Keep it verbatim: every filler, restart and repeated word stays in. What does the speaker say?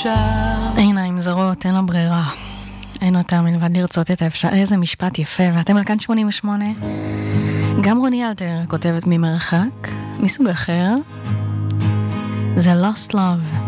אפשר. עיניים זרות, אין לו ברירה. אין יותר מלבד לרצות את האפשר. איזה משפט יפה. ואתם על כאן שמונים ושמונה. גם רוני אלתר כותבת ממרחק, מסוג אחר. זה Lost Love.